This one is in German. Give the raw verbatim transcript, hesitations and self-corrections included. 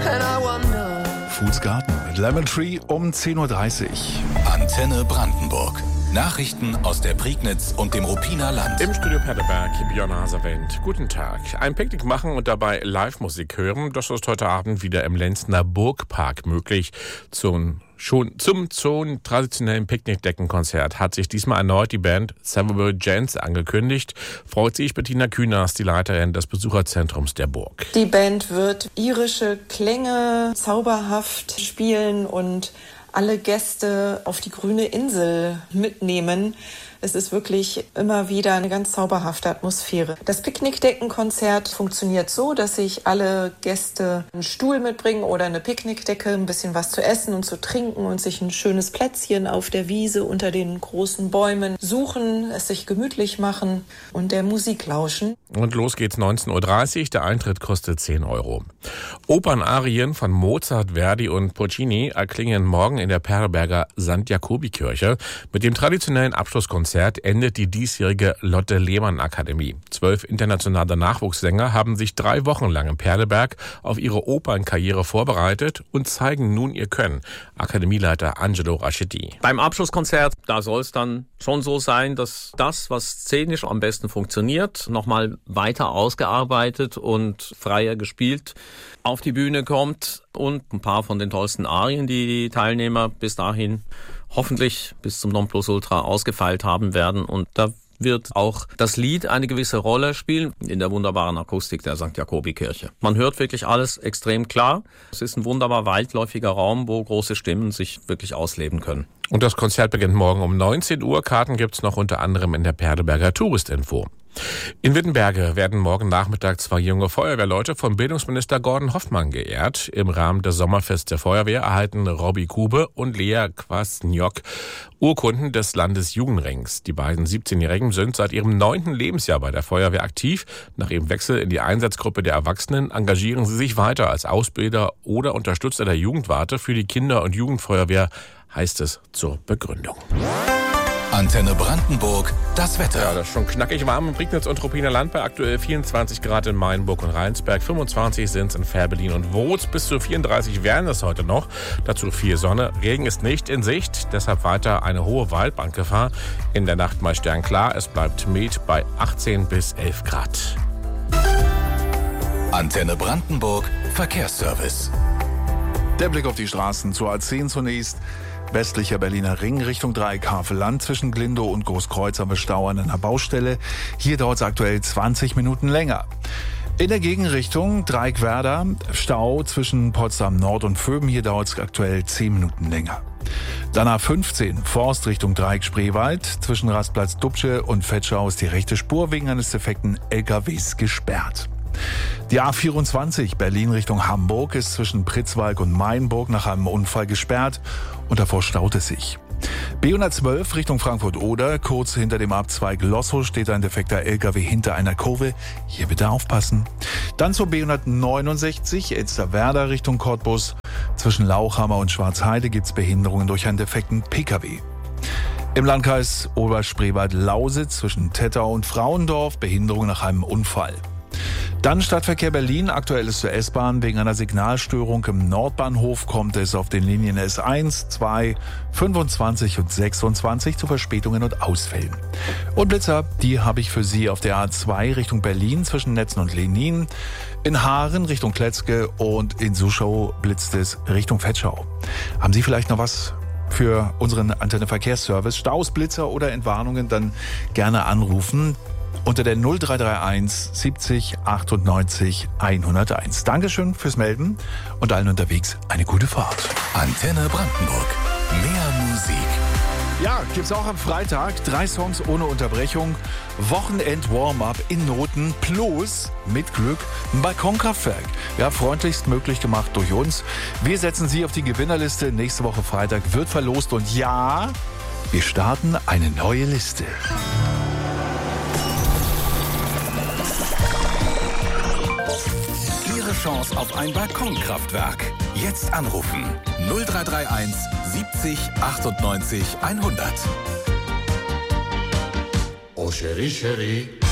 and I wonder. Foods Garden mit Lemon Tree um zehn Uhr dreißig. Antenne Brandenburg. Nachrichten aus der Prignitz und dem Ruppiner Land. Im Studio Paderberg, Björn Haserwendt. Guten Tag. Ein Picknick machen und dabei Live-Musik hören, das ist heute Abend wieder im Lenzner Burgpark möglich. Zum, schon zum, zum traditionellen Picknickdeckenkonzert hat sich diesmal erneut die Band Savoy Gents angekündigt. Freut sich Bettina Künast, die Leiterin des Besucherzentrums der Burg. Die Band wird irische Klänge zauberhaft spielen und alle Gäste auf die grüne Insel mitnehmen. Es ist wirklich immer wieder eine ganz zauberhafte Atmosphäre. Das Picknickdeckenkonzert funktioniert so, dass sich alle Gäste einen Stuhl mitbringen oder eine Picknickdecke, ein bisschen was zu essen und zu trinken und sich ein schönes Plätzchen auf der Wiese unter den großen Bäumen suchen, es sich gemütlich machen und der Musik lauschen. Und los geht's neunzehn Uhr dreißig. Der Eintritt kostet zehn Euro. Opernarien von Mozart, Verdi und Puccini erklingen morgen in der Paderberger Sankt Jakobi-Kirche. Mit dem traditionellen Abschlusskonzert endet die diesjährige Lotte Lehmann Akademie. Zwölf internationale Nachwuchssänger haben sich drei Wochen lang in Perleberg auf ihre Opernkarriere vorbereitet und zeigen nun ihr Können. Akademieleiter Angelo Raschetti. Beim Abschlusskonzert, da soll es dann schon so sein, dass das, was szenisch am besten funktioniert, nochmal weiter ausgearbeitet und freier gespielt auf die Bühne kommt und ein paar von den tollsten Arien, die die Teilnehmer bis dahin hoffentlich bis zum Nonplusultra ausgefeilt haben werden. Und da wird auch das Lied eine gewisse Rolle spielen in der wunderbaren Akustik der Sankt Jakobi-Kirche. Man hört wirklich alles extrem klar. Es ist ein wunderbar weitläufiger Raum, wo große Stimmen sich wirklich ausleben können. Und das Konzert beginnt morgen um neunzehn Uhr. Karten gibt's noch unter anderem in der Perleberger Touristinfo. In Wittenberge werden morgen Nachmittag zwei junge Feuerwehrleute von Bildungsminister Gordon Hoffmann geehrt. Im Rahmen des Sommerfests der Feuerwehr erhalten Robby Kube und Lea Kwasniok Urkunden des Landesjugendrings. Die beiden siebzehnjährigen sind seit ihrem neunten Lebensjahr bei der Feuerwehr aktiv. Nach ihrem Wechsel in die Einsatzgruppe der Erwachsenen engagieren sie sich weiter als Ausbilder oder Unterstützer der Jugendwarte für die Kinder- und Jugendfeuerwehr, heißt es zur Begründung. Antenne Brandenburg, das Wetter. Ja, das ist schon knackig warm im Prignitz und Ruppiner Land bei aktuell vierundzwanzig Grad in Mainburg und Rheinsberg. fünfundzwanzig sind es in Fährberlin und Wooz. Bis zu vierunddreißig werden es heute noch. Dazu viel Sonne. Regen ist nicht in Sicht. Deshalb weiter eine hohe Waldbrandgefahr. In der Nacht mal sternklar. Es bleibt mild bei achtzehn bis elf Grad. Antenne Brandenburg, Verkehrsservice. Der Blick auf die Straßen zur A zehn zunächst. Westlicher Berliner Ring Richtung Dreieck Havelland. Zwischen Glindow und Großkreuz haben wir Stau an einer Baustelle. Hier dauert es aktuell zwanzig Minuten länger. In der Gegenrichtung Dreieck Werder Stau zwischen Potsdam Nord und Vöben. Hier dauert es aktuell zehn Minuten länger. Dann A fünfzehn Forst Richtung Dreieck Spreewald. Zwischen Rastplatz Dubsche und Vetschau ist die rechte Spur wegen eines defekten L K Ws gesperrt. Die A vierundzwanzig Berlin Richtung Hamburg ist zwischen Pritzwalk und Mainburg nach einem Unfall gesperrt und davor staut es sich. B hundertzwölf Richtung Frankfurt-Oder, kurz hinter dem Abzweig Lossow steht ein defekter L K W hinter einer Kurve. Hier bitte aufpassen. Dann zur B hundertneunundsechzig Elsterwerda Richtung Cottbus. Zwischen Lauchhammer und Schwarzheide gibt es Behinderungen durch einen defekten P K W. Im Landkreis Oberspreewald-Lausitz zwischen Tettau und Frauendorf Behinderung nach einem Unfall. Dann Stadtverkehr Berlin. Aktuell ist zur S-Bahn wegen einer Signalstörung im Nordbahnhof kommt es auf den Linien S eins, zwei, fünfundzwanzig und sechsundzwanzig zu Verspätungen und Ausfällen. Und Blitzer, die habe ich für Sie auf der A zwei Richtung Berlin zwischen Netzen und Lenin, in Haaren Richtung Kletzke und in Suschau blitzt es Richtung Vetschau. Haben Sie vielleicht noch was für unseren Antenne Verkehrsservice? Staus, Blitzer oder Entwarnungen, dann gerne anrufen. Unter der null drei drei eins siebzig achtundneunzig hunderteins. Dankeschön fürs Melden und allen unterwegs eine gute Fahrt. Antenne Brandenburg. Mehr Musik. Ja, gibt's auch am Freitag. Drei Songs ohne Unterbrechung. Wochenend-Warm-Up in Noten plus, mit Glück, ein Balkonkraftwerk. Ja, freundlichst möglich gemacht durch uns. Wir setzen Sie auf die Gewinnerliste. Nächste Woche Freitag wird verlost. Und ja, wir starten eine neue Liste. Chance auf ein Balkonkraftwerk. Jetzt anrufen. null drei drei eins siebzig achtundneunzig hundert. Oh, Cherie, Cherie.